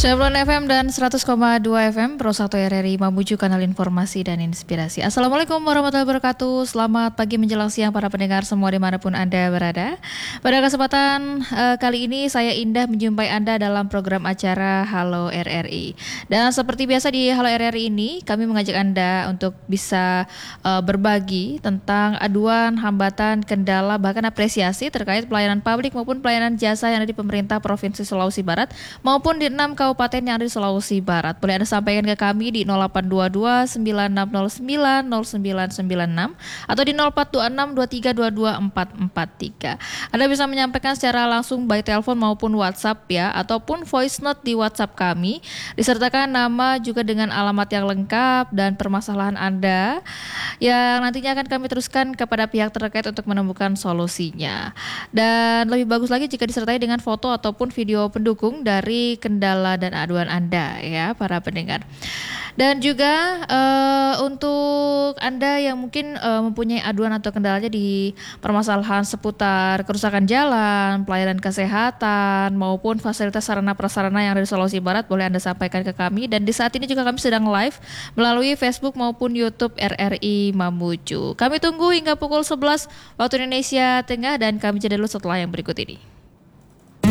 90 FM dan 100,2 FM Pro 1 RRI Mamuju, kanal informasi dan inspirasi. Assalamualaikum warahmatullahi wabarakatuh. Selamat pagi menjelang siang para pendengar semua dimanapun Anda berada. Pada kesempatan kali ini saya Indah menjumpai Anda dalam program acara Halo RRI. Dan seperti biasa di Halo RRI ini kami mengajak Anda untuk bisa berbagi tentang aduan, hambatan, kendala, bahkan apresiasi terkait pelayanan publik maupun pelayanan jasa yang ada di pemerintah Provinsi Sulawesi Barat maupun di 6 kabupaten yang ada di Sulawesi Barat. Boleh Anda sampaikan ke kami di 0822 9609 0996 atau di 0426 2322 443. Anda bisa menyampaikan secara langsung by telepon maupun WhatsApp ya, ataupun voice note di WhatsApp kami, disertakan nama juga dengan alamat yang lengkap dan permasalahan Anda yang nantinya akan kami teruskan kepada pihak terkait untuk menemukan solusinya. Dan lebih bagus lagi jika disertai dengan foto ataupun video pendukung dari kendala dan aduan Anda ya para pendengar. Dan juga untuk Anda yang mungkin mempunyai aduan atau kendalanya di permasalahan seputar kerusakan jalan, pelayanan kesehatan maupun fasilitas sarana prasarana yang ada di Sulawesi Barat, boleh Anda sampaikan ke kami. Dan di saat ini juga kami sedang live melalui Facebook maupun YouTube RRI Mamuju. Kami tunggu hingga pukul 11 waktu Indonesia Tengah dan kami jeda dulu setelah yang berikut ini.